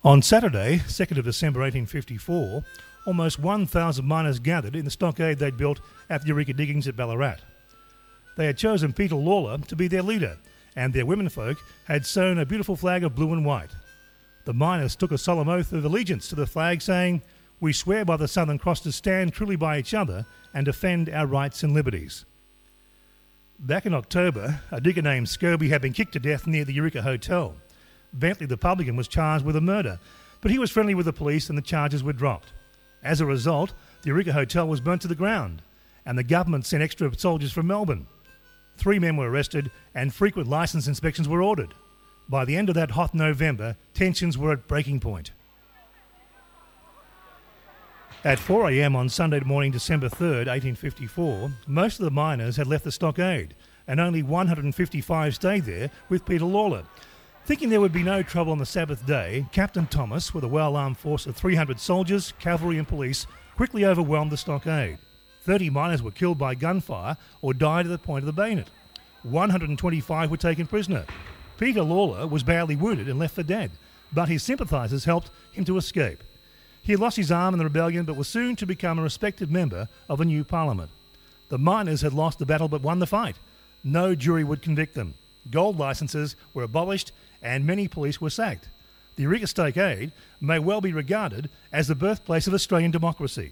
On Saturday, 2nd of December 1854, almost 1,000 miners gathered in the stockade they'd built at the Eureka Diggings at Ballarat. They had chosen Peter Lalor to be their leader, and their womenfolk had sewn a beautiful flag of blue and white. The miners took a solemn oath of allegiance to the flag, saying, "We swear by the Southern Cross to stand truly by each other and defend our rights and liberties." Back in October, a digger named Scobie had been kicked to death near the Eureka Hotel. Bentley the publican was charged with a murder, but he was friendly with the police and the charges were dropped. As a result, the Eureka Hotel was burnt to the ground, and the government sent extra soldiers from Melbourne. 3 men were arrested and frequent licence inspections were ordered. By the end of that hot November, tensions were at breaking point. At 4 a.m. on Sunday morning, December 3rd, 1854, most of the miners had left the stockade, and only 155 stayed there with Peter Lalor. Thinking there would be no trouble on the Sabbath day, Captain Thomas, with a well-armed force of 300 soldiers, cavalry and police, quickly overwhelmed the stockade. 30 miners were killed by gunfire or died at the point of the bayonet. 125 were taken prisoner. Peter Lalor was badly wounded and left for dead, but his sympathisers helped him to escape. He had lost his arm in the rebellion but was soon to become a respected member of a new parliament. The miners had lost the battle but won the fight. No jury would convict them. Gold licences were abolished and many police were sacked. The Eureka Stockade may well be regarded as the birthplace of Australian democracy.